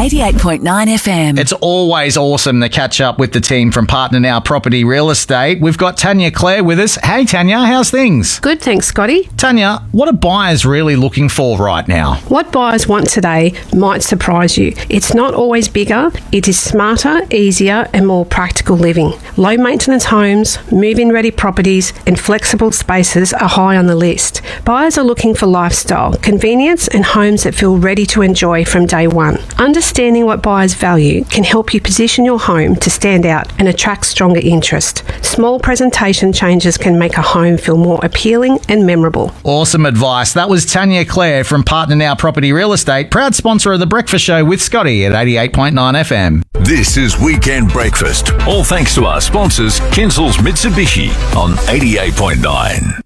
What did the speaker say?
88.9 FM. It's always awesome to catch up with the team from Partner Now Property Real Estate. We've got Tanya Clare with us. Hey, Tanya, how's things? Good, thanks, Scotty. Tanya, what are buyers really looking for right now? What buyers want today might surprise you. It's not always bigger. It is smarter, easier and more practical living. Low maintenance homes, move-in ready properties and flexible spaces are high on the list. Buyers are looking for lifestyle, convenience and homes that feel ready to enjoy from day one. Understanding what buyers value can help you position your home to stand out and attract stronger interest. Small presentation changes can make a home feel more appealing and memorable. Awesome advice. That was Tanya Clare from Partner Now Property Real Estate, proud sponsor of The Breakfast Show with Scotty at 88.9 FM. This is Weekend Breakfast, all thanks to our sponsors, Kinsel's Mitsubishi on 88.9.